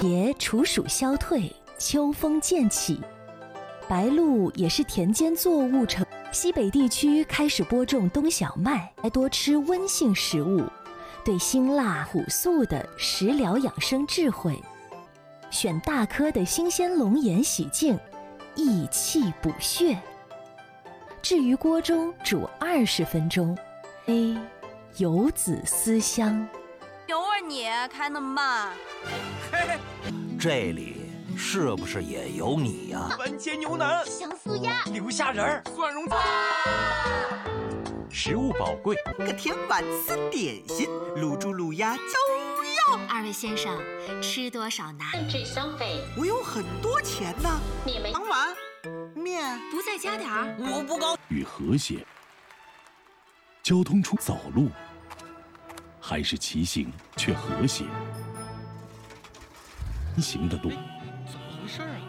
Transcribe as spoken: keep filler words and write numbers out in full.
野处暑消退，秋风渐起，白露也是田间作物成。西北地区开始播种冬小麦，还多吃温性食物，对辛辣苦素的食疗养生智慧。选大颗的新鲜龙眼洗净，益气补血。置于锅中煮二十分钟，A 油紫丝香。 有味你开那么慢， 嘿嘿， 这里是不是也有你呀、啊？ 番茄牛腩、 香酥鸭、 流虾仁、蒜蓉。 食物宝贵， 个甜碗丝点心，卤猪卤鸭都要。 二位先生，吃多少拿？ 限制消费。 我有很多钱呢。 你们汤碗、面， 不再加点儿？ 我不高。 与和谐，交通出走路，还是骑行却和谐。行的路。 怎么回事啊？